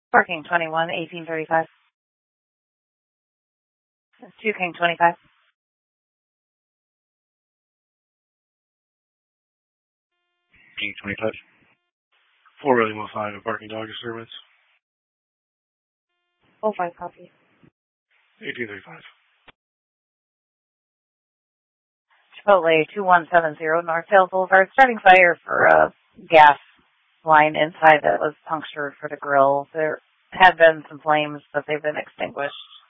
Parking 21, 1835. 2 King 25. King 25. 4 William 05, a parking dog disturbance. 05 copy. 1835. Chipotle 2170 Northdale Boulevard, starting fire for a gas line inside that was punctured for the grill. There had been some flames, but they've been extinguished.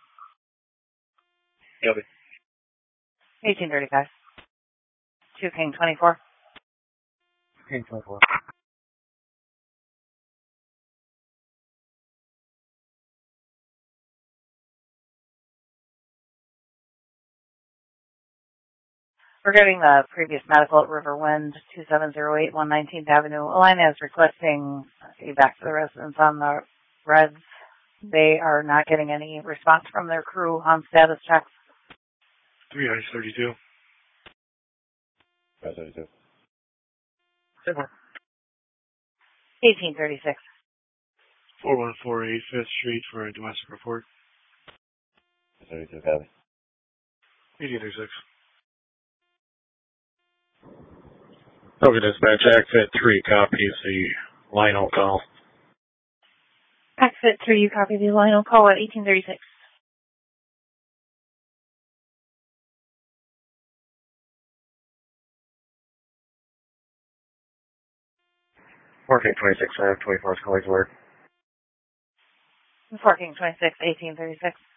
Copy. 1835. 2 King 24. King 24. Regarding the previous medical at Riverwind, 2708 119th Avenue, Alina is requesting feedback to the residents on the Reds. They are not getting any response from their crew on status checks. 3 Ice 32. 32. 1836. 4148 5th Street for a domestic report. 32, copy. 1836. Okay, dispatch, Exit 3 copies the Lionel call. Exit 3, you copy the Lionel call at 1836. Parking 26, I have 24 colleagues work. Parking 26, 1836.